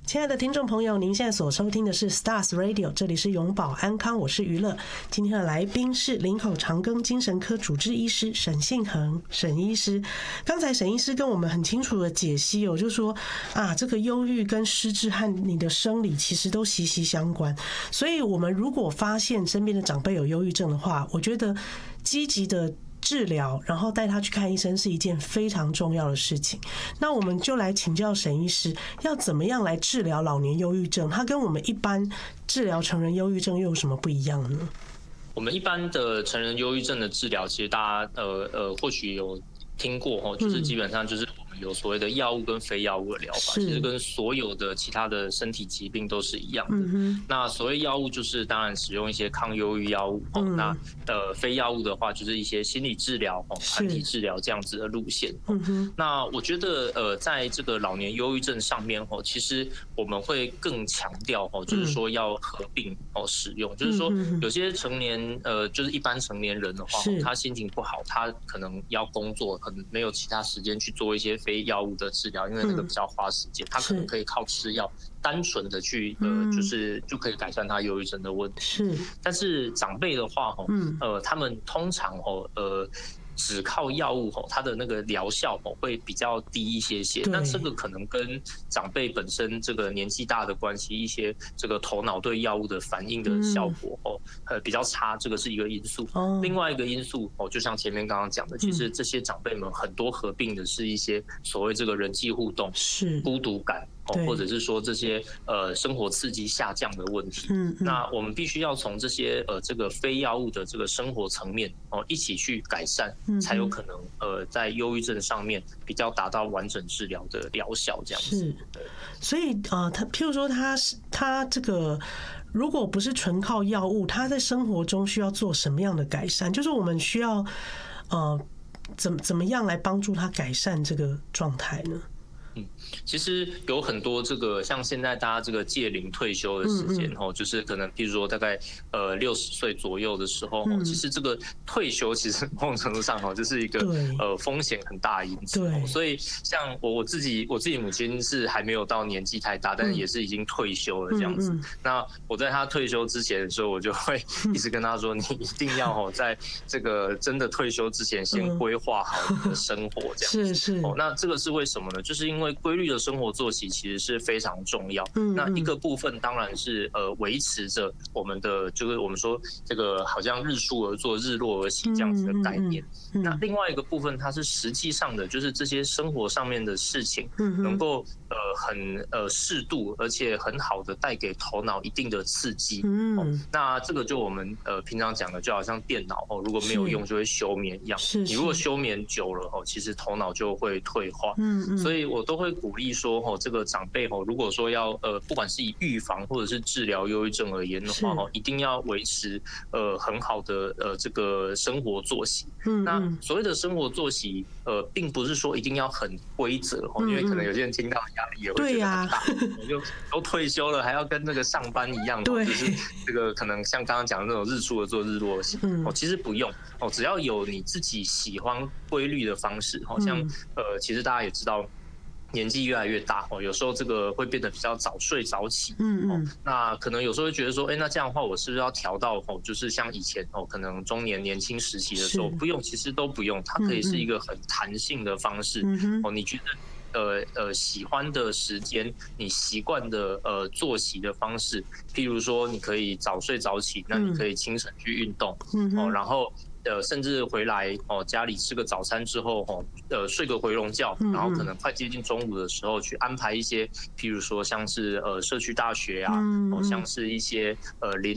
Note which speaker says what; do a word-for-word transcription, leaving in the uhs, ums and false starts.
Speaker 1: 亲爱的听众朋友，您现在所收听的是 Stars Radio， 这里是永保安康，我是娱乐。今天的来宾是林口长庚精神科主治医师沈信衡沈医师。刚才沈医师跟我们很清楚的解析哦，就说啊，这个忧郁跟失智和你的生理其实都息息相关。所以，我们如果发现身边的长辈有忧郁症的话，我觉得积极的治疗，然后带他去看医生是一件非常重要的事情。那我们就来请教沈医师，要怎么样来治疗老年忧郁症？它跟我们一般治疗成人忧郁症又有什么不一样呢？
Speaker 2: 我们一般的成人忧郁症的治疗，其实大家呃呃或许有听过哦，就是基本上就是我们有所谓的药物跟非药物的疗法，其实跟所有的其他的身体疾病都是一样的。嗯、那所谓药物就是当然使用一些抗忧郁药物，嗯、那呃非药物的话就是一些心理治疗、团体治疗这样子的路线。嗯、那我觉得呃在这个老年忧郁症上面哦，其实我们会更强调哦，就是说要合并哦使用，嗯、就是说有些成年呃就是一般成年人的话，他心情不好，他可能要工作。可能没有其他时间去做一些非药物的治疗，因为那个比较花时间。他可能可以靠吃药，单纯的去呃，就是就可以改善他忧郁症的问题。是，但是长辈的话，呃，他们通常哦，呃。只靠药物吼，它的那个疗效吼会比较低一些些。那这个可能跟长辈本身这个年纪大的关系，一些这个头脑对药物的反应的效果哦，呃比较差，这个是一个因素。另外一个因素哦，就像前面刚刚讲的，其实这些长辈们很多合并的是一些所谓这个人际互动、是孤独感。或者是说这些呃生活刺激下降的问题，嗯，那我们必须要从这些呃这个非药物的这个生活层面哦一起去改善，嗯、才有可能呃在忧郁症上面比较达到完整治疗的疗效这样子。是，
Speaker 1: 所以呃，他譬如说他是他这个。如果不是纯靠药物，他在生活中需要做什么样的改善？就是我们需要呃怎么怎么样来帮助他改善这个状态呢？
Speaker 2: 嗯，其实有很多这个，像现在大家这个届龄退休的时间哦，就是可能，譬如说大概呃六十岁左右的时候，嗯、其实这个退休其实某种程度上哦，就是一个呃风险很大的因子。所以像我我自己，我自己母亲是还没有到年纪太大，但是也是已经退休了这样子。嗯嗯、那我在她退休之前的时候，我就会一直跟她说，你一定要哦，在这个真的退休之前，先规划好你的生活这样子。是是。哦，那这个是为什么呢？就是因为规律的生活作息其实是非常重要。嗯嗯、那一个部分当然是呃维持着我们的，就是我们说这个好像日出而作，日落而息这样子的概念。嗯嗯嗯、那另外一个部分，它是实际上的，就是这些生活上面的事情，能够呃很呃适度，而且很好的带给头脑一定的刺激。嗯、哦，那这个就我们呃平常讲的，就好像电脑哦，如果没有用就会休眠一样。是是你如果休眠久了哦，其实头脑就会退化。嗯嗯、所以我都会鼓励说，哦，这个长辈哦，如果说要呃，不管是以预防或者是治疗忧郁症而言的话，哦，一定要维持呃很好的呃这个生活作息。嗯，那所谓的生活作息，呃，并不是说一定要很规则哦，因为可能有些人听到压力也会觉得很大，我就都退休了，还要跟那个上班一样，对，就是这个可能像刚刚讲的那种日出而作，日落而息。哦，其实不用哦，只要有你自己喜欢规律的方式，好像呃，其实大家也知道。年纪越来越大哦，有时候这个会变得比较早睡早起，嗯嗯，那可能有时候会觉得说，哎、欸，那这样的话，我是不是要调到哦，就是像以前哦，可能中年年轻时期的时候，不用，其实都不用，它可以是一个很弹性的方式，嗯、哦，你觉得呃呃喜欢的时间，你习惯的呃作息的方式，譬如说你可以早睡早起，那你可以清晨去运动，嗯、哦，然后。呃，甚至回来哦，家里吃个早餐之后哦，呃，睡个回笼觉，然后可能快接近中午的时候去安排一些，譬如说像是呃社区大学啊，哦，像是一些呃邻